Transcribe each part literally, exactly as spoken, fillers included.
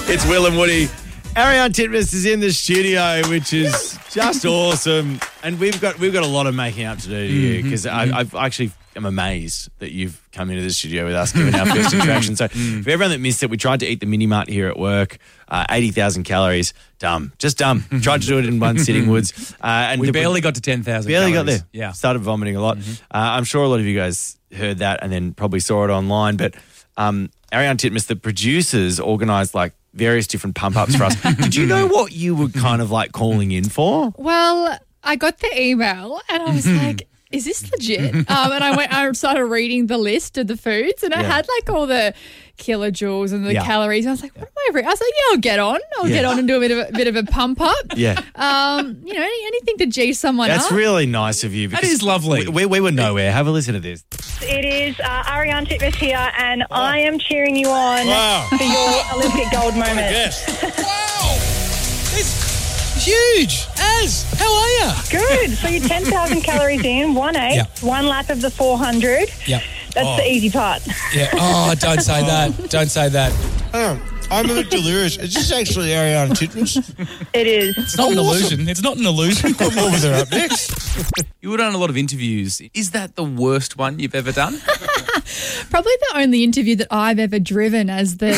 It's Will and Woody. Ariarne Titmus is in the studio, which is just awesome. And we've got we've got a lot of making up to do to you because mm-hmm. I've actually am amazed that you've come into the studio with us given our first interaction. So mm. for everyone that missed it, we tried to eat the mini mart here at work. Uh, eighty thousand calories. Dumb. Just dumb. Tried to do it in one sitting, Woods. Uh, and we barely got to ten thousand Barely calories. got there. Yeah. Started vomiting a lot. Mm-hmm. Uh, I'm sure a lot of you guys heard that and then probably saw it online. But um, Ariarne Titmus, the producers, organised like various different pump-ups for us. Did you know what you were kind of like calling in for? Well, I got the email and I was like, is this legit? Um, and I went, I started reading the list of the foods and I Yeah. had like all the kilojoules and the Yeah. calories. I was like, what am I reading? I was like, yeah, I'll get on. I'll Yeah. get on and do a bit of a, bit of a pump up. Yeah. Um, you know, any, anything to G someone That's up. really nice of you. That because is lovely. We, we, we were nowhere. Have a listen to this. It is uh, Ariarne Titmus here, and I am cheering you on Wow. for your Olympic gold moment. Yes. Wow. It's huge. Az, how are you? Good. So you're ten thousand calories in, one eight, Yeah. one lap of the four hundred. Yeah. That's Oh. the easy part. Yeah. Oh, don't say that. Don't say that. Oh, I'm a bit delirious. Is this actually Ariarne Titmus? It is. It's not an illusion. It's not an illusion. I'm over there up next. You would done a lot of interviews. Is that the worst one you've ever done? Probably the only interview that I've ever driven as the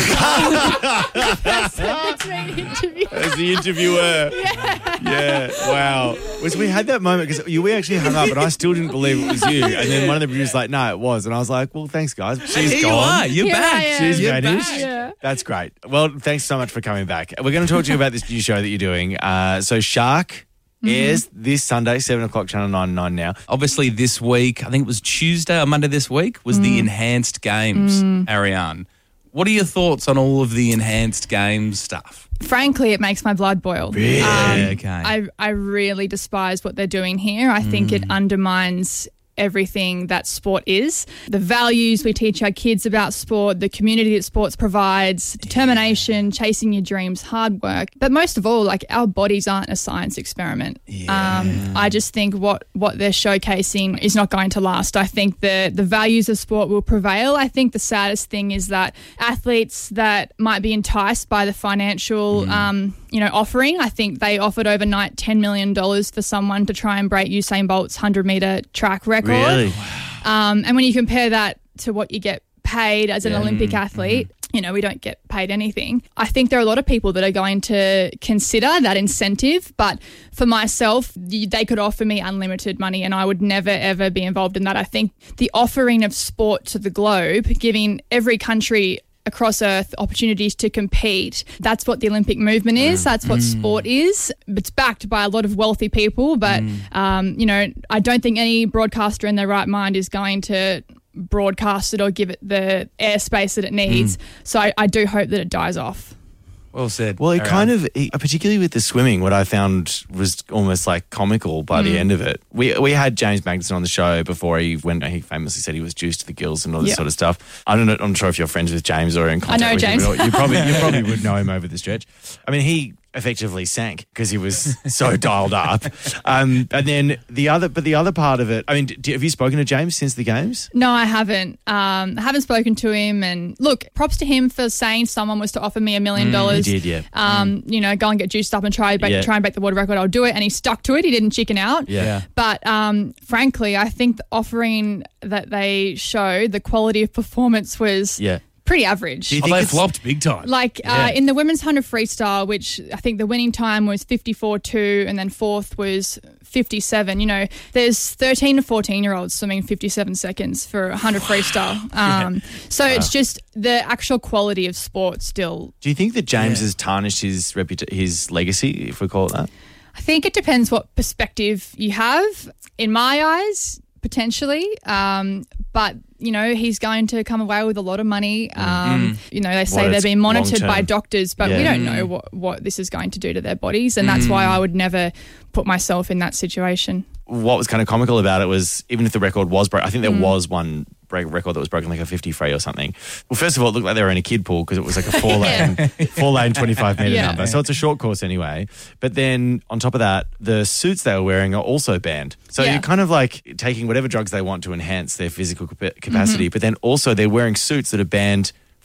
person between interviews. As the interviewer. Yeah. Yeah. Wow. Was we had that moment because we actually hung up and I still didn't believe it was you. And then one of the producers was like, no, it was. And I was like, well, thanks, guys. She's Here gone. you are. You're Here back. I am. She's You're vanished. back. Yeah. That's great. Well, thanks so much for coming back. We're going to talk to you about this new show that you're doing. Uh, so Shark airs this Sunday, seven o'clock, Channel nine nine now. Obviously, this week, I think it was Tuesday or Monday this week, was the Enhanced Games, Ariarne. What are your thoughts on all of the Enhanced Games stuff? Frankly, it makes my blood boil. Really? Um, Okay. I, I really despise what they're doing here. I think it undermines everything that sport is. The values we teach our kids about sport, the community that sports provides, determination, chasing your dreams, hard work. But most of all, like our bodies aren't a science experiment. Um, I just think what, what they're showcasing is not going to last. I think the, the values of sport will prevail. I think the saddest thing is that athletes that might be enticed by the financial um, you know, offering, I think they offered overnight ten million dollars for someone to try and break Usain Bolt's one hundred metre track record. Really? Um, and when you compare that to what you get paid as an Yeah. Olympic athlete, you know, we don't get paid anything. I think there are a lot of people that are going to consider that incentive, but for myself, y- they could offer me unlimited money and I would never, ever be involved in that. I think the offering of sport to the globe, giving every country across Earth opportunities to compete. That's what the Olympic movement is. That's what sport is. It's backed by a lot of wealthy people, but, um, you know, I don't think any broadcaster in their right mind is going to broadcast it or give it the airspace that it needs. So I, I do hope that it dies off. Well said. Well, it Ariarne. kind of, it- particularly with the swimming, what I found was almost like comical by the end of it. We we had James Magnuson on the show before he went. He famously said he was juiced to the gills and all this Yeah. sort of stuff. I don't know. I'm not sure if you're friends with James or in contact know with James. him. at all. You probably you probably would know him over the stretch. I mean, he effectively sank because he was so dialed up. Um, and then the other, but the other part of it. I mean, d- have you spoken to James since the games? No, I haven't. Um, I haven't spoken to him. And look, props to him for saying someone was to offer me a million dollars. He did, yeah. Um, you know, go and get juiced up and try, break, Yeah. try and break the world record. I'll do it. And he stuck to it. He didn't chicken out. Yeah. But um, frankly, I think the offering that they showed, the quality of performance was Yeah. pretty average. Do you Oh, think they it's- flopped big time. Like Yeah. uh, in the women's one hundred freestyle, which I think the winning time was fifty-four two and then fourth was fifty-seven. You know, there's thirteen to fourteen year olds swimming fifty-seven seconds for one hundred freestyle. Um, so it's just the actual quality of sport still. Do you think that James has tarnished his reputa- his legacy, if we call it that? I think it depends what perspective you have. In my eyes, potentially. Um, but, you know, he's going to come away with a lot of money. Um, You know, they say Well, they're it's being monitored by long-term. doctors, but we Yeah. don't know what, what this is going to do to their bodies. And that's why I would never put myself in that situation. What was kind of comical about it was, even if the record was broke, I think there Mm. was one break record that was broken, like a fifty free or something. Well, first of all, it looked like they were in a kid pool because it was like a four lane, four lane, twenty-five metre Yeah. number. So it's a short course anyway. But then on top of that, the suits they were wearing are also banned. So Yeah. you're kind of like taking whatever drugs they want to enhance their physical capa- capacity, Mm-hmm. but then also they're wearing suits that are banned for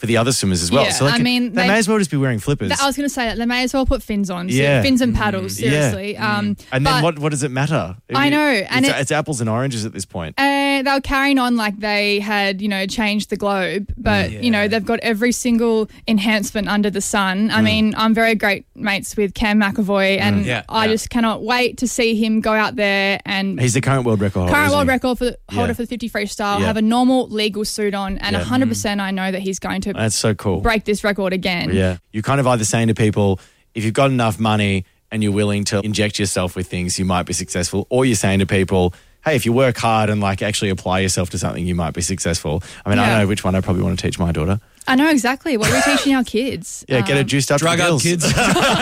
for the other swimmers as well. Yeah, so like, I mean, they, they- may as well just be wearing flippers. I was going to say that they may as well put fins on. So Yeah. fins and paddles, seriously. Yeah. Um, and but- then what, what does it matter? I know, and it's, it- it's apples and oranges at this point. And they were carrying on like they had, you know, changed the globe. But, you know, they've got every single enhancement under the sun. I mean, I'm very great mates with Cam McAvoy, and Yeah, I yeah. just cannot wait to see him go out there and He's the current world record holder. current isn't world he? record for holder Yeah. for the fifty freestyle, Yeah. have a normal legal suit on, and Yeah. one hundred percent I know that he's going to That's so cool. break this record again. Yeah. You're kind of either saying to people, if you've got enough money and you're willing to inject yourself with things, you might be successful. Or you're saying to people, hey, if you work hard and like actually apply yourself to something, you might be successful. I mean, I Yeah. don't know which one I probably want to teach my daughter. I know exactly what we're teaching our kids. Yeah, get her Um, juiced up. Drug to the up, gills. kids.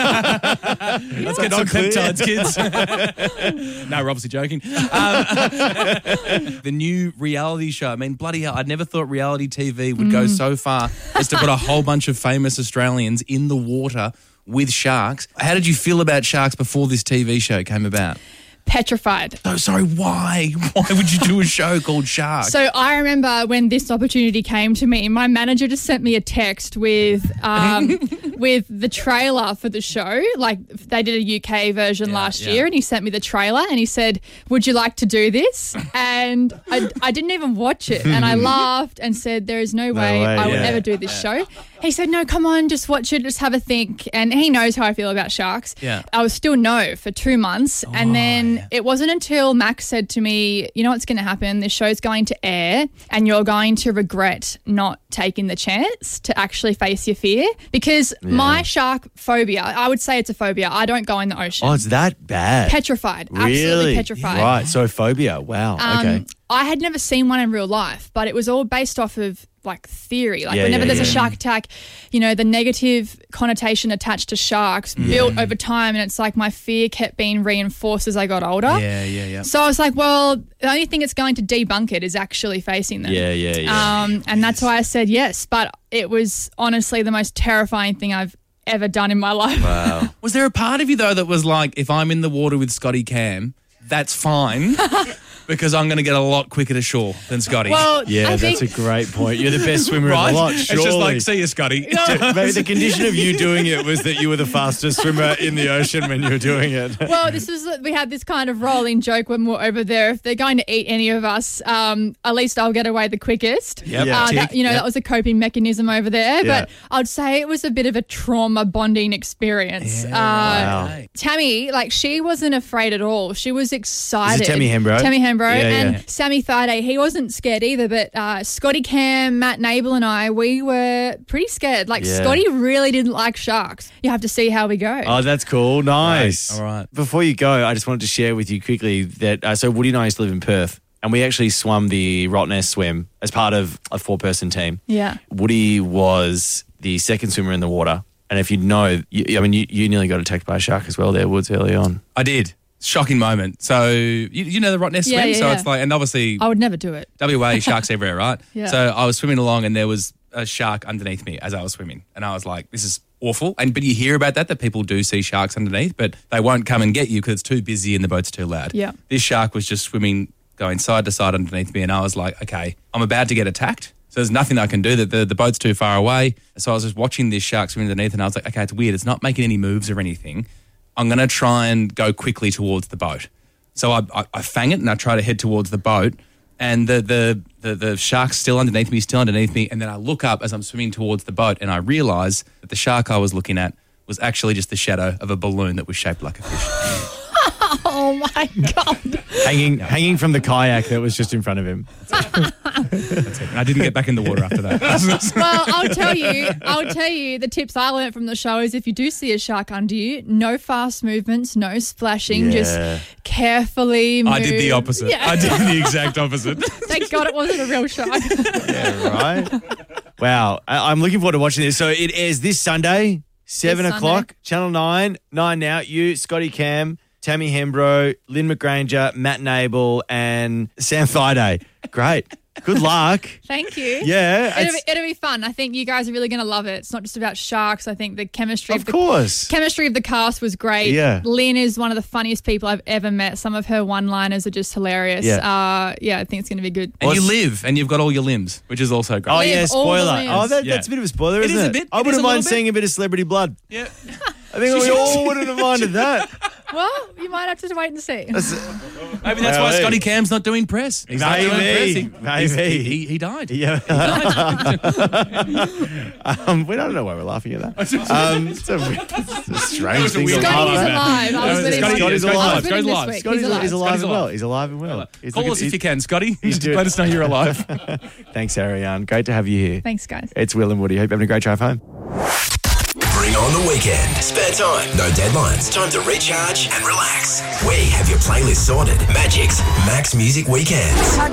Let's get so on clear. peptides, kids. No, we're obviously joking. Um, the new reality show. I mean, bloody hell, I never thought reality T V would Mm. go so far as to put a whole bunch of famous Australians in the water with sharks. How did you feel about sharks before this T V show came about? Petrified. Oh, sorry, why? Why would you do a show called Shark? So I remember when this opportunity came to me, my manager just sent me a text with um, with the trailer for the show. Like they did a U K version last yeah. year, and he sent me the trailer and he said, "Would you like to do this?" And I, I didn't even watch it, and I laughed and said, "There is no way, way, I would yeah. ever do this show." He said, "No, come on, just watch it, just have a think." And he knows how I feel about sharks. Yeah. I was still no for two months, and then it wasn't until Max said to me, "You know what's going to happen? This show's going to air, and you're going to regret not taking the chance to actually face your fear." Because my shark phobia, I would say it's a phobia. I don't go in the ocean. Oh, it's that bad. Petrified, absolutely Really? petrified. Right. So phobia. Wow. Um, okay. I had never seen one in real life, but it was all based off of like theory. Like Yeah, whenever yeah, there's a yeah. shark attack, you know, the negative connotation attached to sharks built over time, and it's like my fear kept being reinforced as I got older. yeah, yeah, yeah. So I was like, well, the only thing that's going to debunk it is actually facing them. Yeah, yeah, yeah. Um, and that's why I said yes. But it was honestly the most terrifying thing I've ever done in my life. wow. Was there a part of you, though, that was like, if I'm in the water with Scotty Cam, that's fine because I'm going to get a lot quicker to shore than Scotty. Well, Yeah, I that's think a great point. You're the best swimmer right? in the lot, It's surely. just like, see you, Scotty. Maybe the condition of you doing it was that you were the fastest swimmer in the ocean when you were doing it. well, this is we had this kind of rolling joke when we're over there. If they're going to eat any of us, um, at least I'll get away the quickest. Yep. Yeah. Uh, Tick. that, you know, Yep. that was a coping mechanism over there. Yeah. But I'd say it was a bit of a trauma bonding experience. Yeah, uh, Wow. Tammy, like she wasn't afraid at all. She was excited. Tammy Hembrow? Tammy Hembrow. Yeah, and yeah. Sammy Thaiday, he wasn't scared either. But uh, Scotty Cam, Matt Nable and I, we were pretty scared. Like Yeah. Scotty really didn't like sharks. You have to see how we go. Oh, that's cool. Nice. Right, all right. Before you go, I just wanted to share with you quickly that uh, so Woody and I used to live in Perth, and we actually swum the Rottnest swim as part of a four-person team. yeah. Woody was the second swimmer in the water, and if you know, you, I mean, you, you nearly got attacked by a shark as well there, Woods, early on. I did. Shocking moment. So, you, you know the Rottnest Yeah, swim? yeah, so yeah. it's like, and obviously, I would never do it. W A, sharks everywhere, right? Yeah. So I was swimming along and there was a shark underneath me as I was swimming. And I was like, this is awful. And But you hear about that, that people do see sharks underneath, but they won't come and get you because it's too busy and the boat's too loud. Yeah. This shark was just swimming, going side to side underneath me. And I was like, okay, I'm about to get attacked. So there's nothing I can do. That the, the boat's too far away. So I was just watching this shark swimming underneath and I was like, okay, it's weird. It's not making any moves or anything. I'm going to try and go quickly towards the boat. So I, I, I fang it and I try to head towards the boat, and the, the, the, the shark's still underneath me, still underneath me. And then I look up as I'm swimming towards the boat and I realise that the shark I was looking at was actually just the shadow of a balloon that was shaped like a fish. Oh my God. Hanging hanging from the kayak that was just in front of him. That's it. And I didn't get back in the water after that. Well, I'll tell you, I'll tell you the tips I learned from the show is if you do see a shark under you, no fast movements, no splashing, Yeah. just carefully move. I did the opposite. Yeah. I did the exact opposite. Thank God it wasn't a real shark. Yeah, right? Wow. I, I'm looking forward to watching this. So it airs this Sunday, seven This o'clock, Sunday. Channel nine, nine now. You, Scotty Cam, Tammy Hembrow, Lynn McGranger, Matt Nable, and Sam Thaiday. Great. Good luck. Thank you. Yeah. It'll it's- be, it'll be fun. I think you guys are really going to love it. It's not just about sharks. I think the chemistry Of of the course. chemistry of the cast was great. Yeah. Lynn is one of the funniest people I've ever met. Some of her one-liners are just hilarious. Yeah. Uh, yeah, I think it's going to be good. And you live and you've got all your limbs, which is also great. Oh, Live yeah, all the spoiler. limbs. Oh, that, Yeah. that's a bit of a spoiler, It isn't is it? a bit. I It is wouldn't a mind little seeing a bit of celebrity blood. Yeah. I think we all wouldn't have minded that. Well, you might have to wait and see. Maybe that's Well, why hey. Scotty Cam's not doing press. He's not doing Maybe. press. He, Maybe. He, he, he died. Yeah. um, we don't know why we're laughing at that. Um, it's, a, it's a strange thing to weird laugh Scotty's at. alive. I was with him. Scotty- Scotty's I was alive. with him Scotty's this alive. week. Scotty's, He's alive. he's alive Scotty's and well. alive. He's alive and well. He's Call looking- us if he's- you can, Scotty. he's doing- Let us know you're alive. Thanks, Ariane. Great to have you here. Thanks, guys. It's Will and Woody. Hope you're having a great drive home. Bring on the weekend. Spare time, no deadlines. Time to recharge and relax. We have your playlist sorted. Magic's Max Music Weekends.